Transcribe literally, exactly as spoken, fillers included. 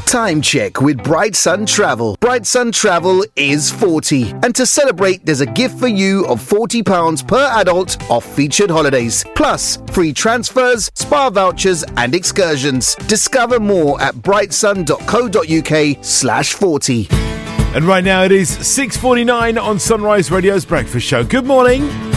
Time check with Bright Sun Travel. Bright Sun Travel is forty. And to celebrate, there's a gift for you of forty pounds per adult off featured holidays. Plus, free transfers, spa vouchers and excursions. Discover more at brightsun.co.uk slash 40. And right now it is six forty-nine on Sunrise Radio's Breakfast Show. Good morning.